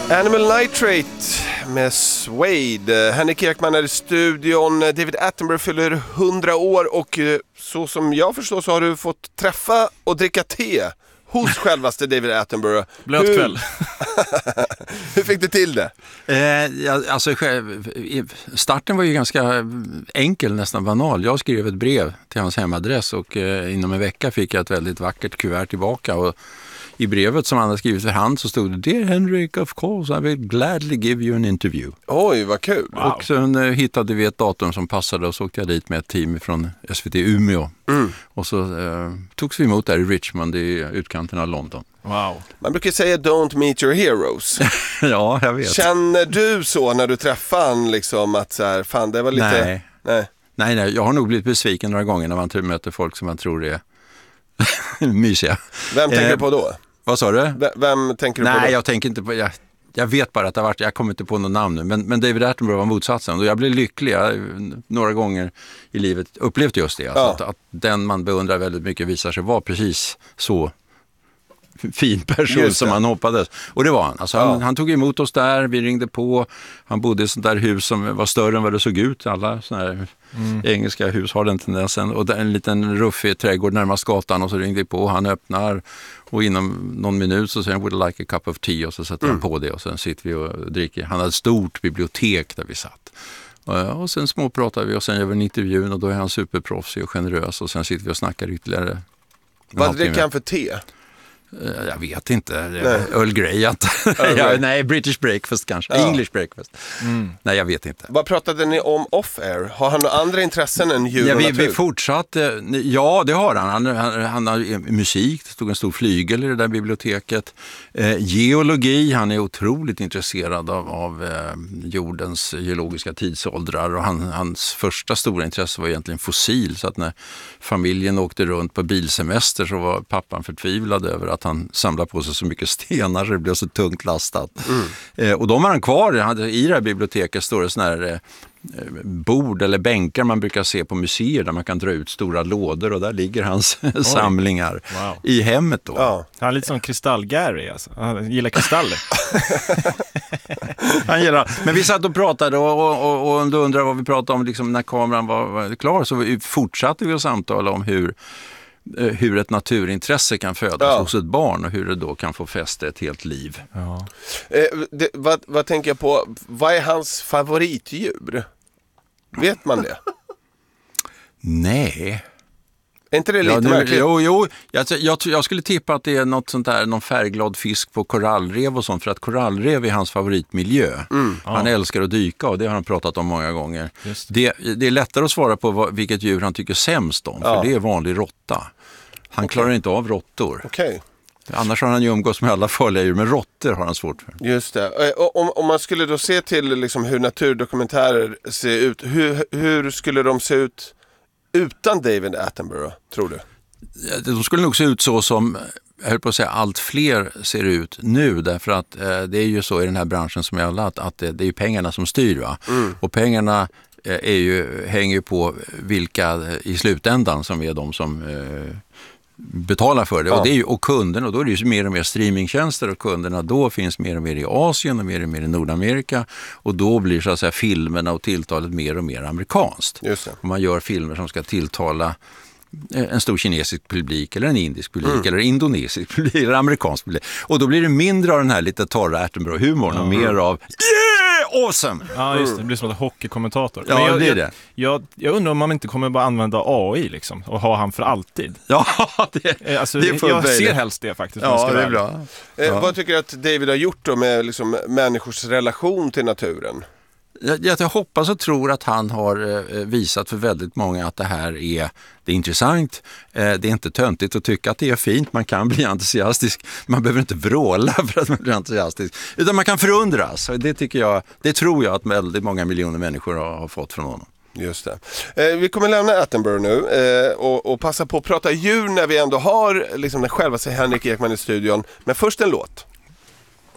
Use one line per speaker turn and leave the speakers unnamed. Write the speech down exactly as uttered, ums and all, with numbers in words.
Animal Nitrate med Suede. Henrik Ekman är i studion. David Attenborough fyller hundra år och så som jag förstår så har du fått träffa och dricka te hos självaste David Attenborough.
Blöt
Hur...
kväll.
Hur fick du till det?
Eh, alltså, starten var ju ganska enkel, nästan banal. Jag skrev ett brev till hans hemadress och eh, inom en vecka fick jag ett väldigt vackert kuvert tillbaka och i brevet som han hade skrivit för hand så stod det: Dear Henrik, of course, I will gladly give you an interview.
Oj, vad kul.
Wow. Och sen eh, hittade vi ett datum som passade och så åkte jag dit med ett team från S V T Umeå. Mm. Och så eh, togs vi emot där i Richmond i utkanten av London.
Wow.
Man brukar säga don't meet your heroes.
Ja, jag vet.
Känner du så när du träffar han liksom att så här, fan det var lite...
Nej.
Nej.
Nej, nej, jag har nog blivit besviken några gånger när man möter folk som man tror är mysiga.
Vem tänker
eh,
du på då?
Vad sa du?
V- vem tänker du
nej,
på då?
Nej, jag tänker inte på... Jag, jag vet bara att det har varit... Jag kommer inte på något namn nu. Men, men David Attenborough var motsatsen. Och jag blev lycklig. Jag, några gånger i livet upplevt just det. Alltså
ja.
att, att den man beundrar väldigt mycket visar sig vara precis så fin person som han hoppades. Och det var han. Alltså, ja. han. Han tog emot oss där, vi ringde på. Han bodde i ett sånt där hus som var större än vad det såg ut. Alla såna här mm. engelska hus har den tendensen. Och en liten ruffig trädgård närmast gatan och så ringde vi på. Han öppnar och inom någon minut så säger han would like a cup of tea och så sätter mm. han på det och sen sitter vi och dricker. Han hade ett stort bibliotek där vi satt. Och sen småpratar vi och sen gör vi en intervju och då är han superproffsig och generös och sen sitter vi och snackar ytterligare.
Vad dricker han för te?
Jag vet inte. Earl Grey. Att, ja, nej, British breakfast kanske. Ja. English breakfast. Mm. Nej, jag vet inte.
Vad pratade ni om off-air? Har han några andra intressen än djur
ja,
och
vi,
natur?
vi fortsatte. Ja, det har han. Han, han, han har musik. Det stod en stor flygel i det där biblioteket. Eh, geologi. Han är otroligt intresserad av, av eh, jordens geologiska tidsåldrar. Och han, hans första stora intresse var egentligen fossil. Så att när familjen åkte runt på bilsemester så var pappan förtvivlad över att han samlade på sig så mycket stenar så det blev så tungt lastat. Mm. Eh, och de har han kvar. I det här biblioteket står det sån här eh, bord eller bänkar man brukar se på museer där man kan dra ut stora lådor och där ligger hans samlingar wow. i hemmet då.
Ja. Han är lite som Kristall-Gary alltså. Han gillar kristaller.
Han gillar. Men vi satt och pratade och, och, och, och då undrar vad vi pratade om liksom, när kameran var, var klar så vi fortsatte vi att samtala om hur hur ett naturintresse kan födas ja. hos ett barn och hur det då kan få fäste ett helt liv.
Ja.
Eh, det, vad, vad tänker jag på? Vad är hans favoritdjur? Vet man det?
Nej.
Är inte det lite
ja, nu,
märkligt?
Jo, jo. Jag, jag, jag skulle tippa att det är något sånt där, någon färgglad fisk på korallrev och sånt, för att korallrev är hans favoritmiljö. Mm. Han ja. älskar att dyka och det har han pratat om många gånger. Det. Det, det är lättare att svara på vad, vilket djur han tycker sämst om, ja. för det är vanlig råtta. Han okay. klarar inte av råttor.
Okej. Okay.
Annars har han ju umgås med alla farliga djur, men råttor har han svårt för.
Just det. Om, om man skulle då se till liksom hur naturdokumentärer ser ut, hur, hur skulle de se ut utan David Attenborough, tror du?
De skulle nog se ut så som, jag höll på att säga, allt fler ser ut nu. Därför att eh, det är ju så i den här branschen som jag alla, att, att det, det är ju pengarna som styr. Va? Mm. Och pengarna eh, är ju, hänger ju på vilka i slutändan som är de som eh, betalar för det. Ja. Och, det är ju, och kunderna, och då är det ju mer och mer streamingtjänster och kunderna då finns mer och mer i Asien och mer och mer i Nordamerika och då blir så att säga filmerna och tilltalet mer och mer amerikanskt.
Just det.
Och man gör filmer som ska tilltala en stor kinesisk publik eller en indisk publik mm. eller indonesisk publik eller amerikansk publik. Och då blir det mindre av den här lite torra Attenborough-humorn och mm. mer av yeah, awesome!
Ja, just det. Det blir som en hockeykommentator.
Ja,
jag,
det är
det. Jag, jag, jag undrar om man inte kommer bara använda A I liksom och ha han för alltid.
Ja, det,
alltså,
det är fullt
jag
möjligt.
ser helst det faktiskt.
Ja, det är bra.
Eh,
ja.
Vad tycker du att David har gjort då med liksom, människors relation till naturen?
Jag, jag hoppas och tror att han har eh, visat för väldigt många att det här är, det är intressant. Eh, det är inte töntigt att tycka att det är fint. Man kan bli entusiastisk. Man behöver inte vråla för att man blir entusiastisk. Utan man kan förundras. Det, tycker jag, det tror jag att väldigt många miljoner människor har, har fått från honom.
Just det. Eh, vi kommer lämna Attenborough nu eh, och, och passa på att prata djur när vi ändå har liksom, den själva sig Henrik Ekman i studion. Men först en låt.